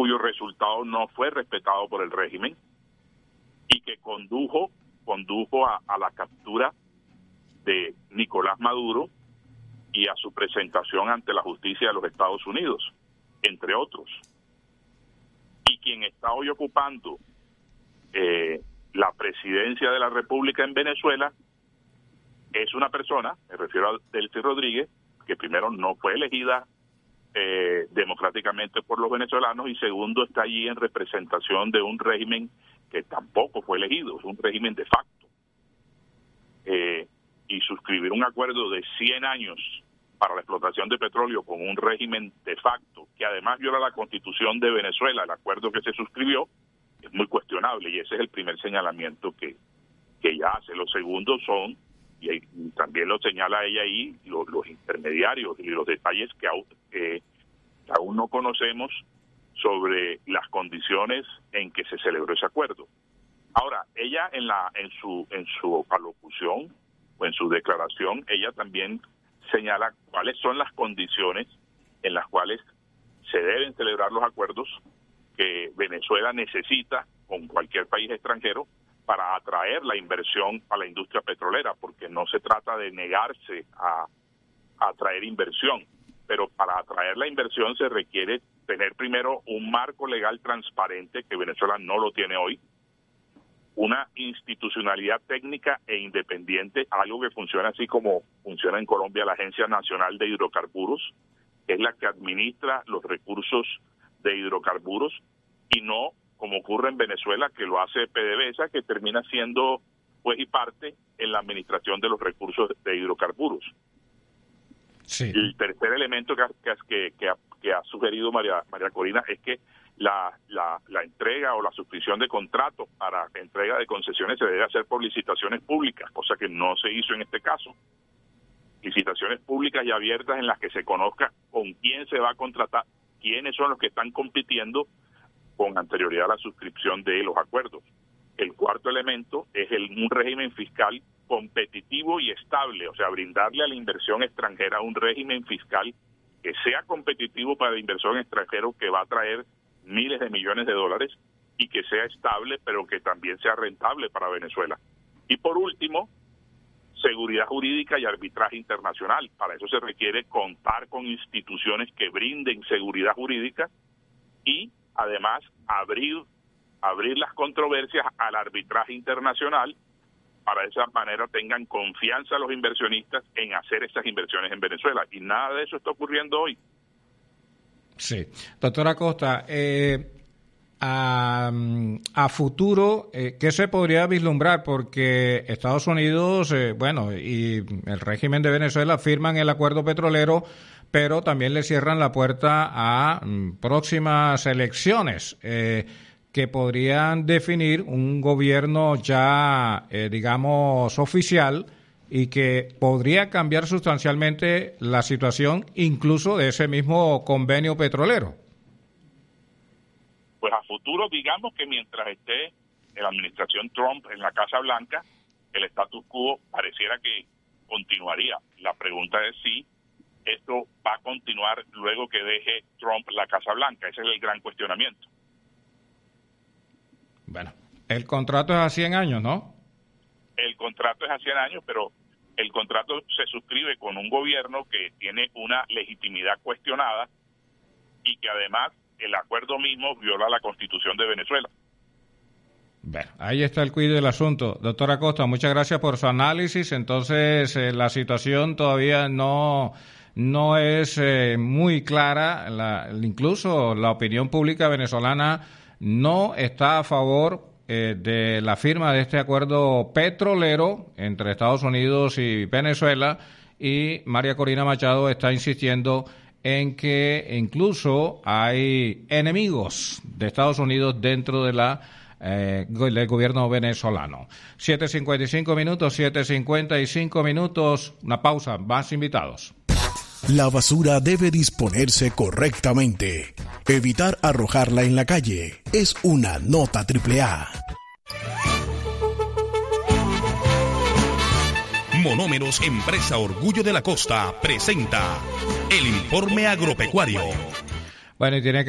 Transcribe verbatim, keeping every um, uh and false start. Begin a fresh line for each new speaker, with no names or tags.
cuyo resultado no fue respetado por el régimen y que condujo, condujo a, a la captura de Nicolás Maduro y a su presentación ante la justicia de los Estados Unidos, entre otros. Y quien está hoy ocupando eh, la presidencia de la República en Venezuela es una persona, me refiero a Delcy Rodríguez, que primero no fue elegida eh, democráticamente por los venezolanos y segundo está allí en representación de un régimen que tampoco fue elegido, es un régimen de facto. Eh, y suscribir un acuerdo de cien años para la explotación de petróleo con un régimen de facto, que además viola la Constitución de Venezuela, el acuerdo que se suscribió, es muy cuestionable y ese es el primer señalamiento que, que ella hace. Los segundos son, y, y también lo señala ella ahí, los, los intermediarios y los detalles que aún, eh, que aún no conocemos sobre las condiciones en que se celebró ese acuerdo. Ahora, ella en la en su en su alocución o en su declaración, ella también señala cuáles son las condiciones en las cuales se deben celebrar los acuerdos que Venezuela necesita con cualquier país extranjero para atraer la inversión a la industria petrolera, porque no se trata de negarse a, a atraer inversión, pero para atraer la inversión se requiere tener primero un marco legal transparente, que Venezuela no lo tiene hoy, una institucionalidad técnica e independiente, algo que funciona así como funciona en Colombia la Agencia Nacional de Hidrocarburos, que es la que administra los recursos de hidrocarburos, y no como ocurre en Venezuela, que lo hace PDVSA, que termina siendo juez y parte en la administración de los recursos de hidrocarburos.
Sí.
El tercer elemento que, que, que, ha, que ha sugerido María, María Corina es que la, la, la entrega o la suscripción de contratos para entrega de concesiones se debe hacer por licitaciones públicas, cosa que no se hizo en este caso. Licitaciones públicas y abiertas en las que se conozca con quién se va a contratar, quiénes son los que están compitiendo con anterioridad a la suscripción de los acuerdos. El cuarto elemento es el, un régimen fiscal competitivo y estable, o sea, brindarle a la inversión extranjera un régimen fiscal que sea competitivo para la inversión extranjera, que va a traer miles de millones de dólares, y que sea estable, pero que también sea rentable para Venezuela. Y por último, seguridad jurídica y arbitraje internacional. Para eso se requiere contar con instituciones que brinden seguridad jurídica y además abrir abrir las controversias al arbitraje internacional, para de esa manera tengan confianza los inversionistas en hacer esas inversiones en Venezuela. Y nada de eso está ocurriendo hoy.
Sí. Doctora Costa, eh, a, a futuro, eh, ¿qué se podría vislumbrar? Porque Estados Unidos, eh, bueno, y el régimen de Venezuela firman el acuerdo petrolero, pero también le cierran la puerta a mm, próximas elecciones eh, que podrían definir un gobierno ya, eh, digamos, oficial, y que podría cambiar sustancialmente la situación incluso de ese mismo convenio petrolero.
Pues a futuro, digamos que mientras esté en la administración Trump en la Casa Blanca, el status quo pareciera que continuaría. La pregunta es si esto va a continuar luego que deje Trump la Casa Blanca. Ese es el gran cuestionamiento.
Bueno, el contrato es a cien años, ¿no?
El contrato es a cien años, pero el contrato se suscribe con un gobierno que tiene una legitimidad cuestionada y que además el acuerdo mismo viola la Constitución de Venezuela.
Bueno, ahí está el cuidado del asunto. Doctora Costa, muchas gracias por su análisis. Entonces, eh, la situación todavía no, no es eh, muy clara. La, incluso la opinión pública venezolana no está a favor eh, de la firma de este acuerdo petrolero entre Estados Unidos y Venezuela, y María Corina Machado está insistiendo en que incluso hay enemigos de Estados Unidos dentro de la eh, del gobierno venezolano. siete cincuenta y cinco minutos, siete cincuenta y cinco minutos, una pausa, más invitados.
La basura debe disponerse correctamente. Evitar arrojarla en la calle es una nota triple A.
Monómeros, empresa Orgullo de la Costa, presenta el informe agropecuario.
Bueno, y tiene que